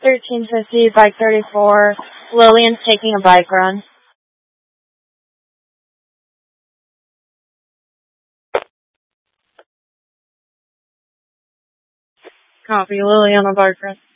1350, bike 34. Lillian's taking a bike run. Copy, Lily on a bike run.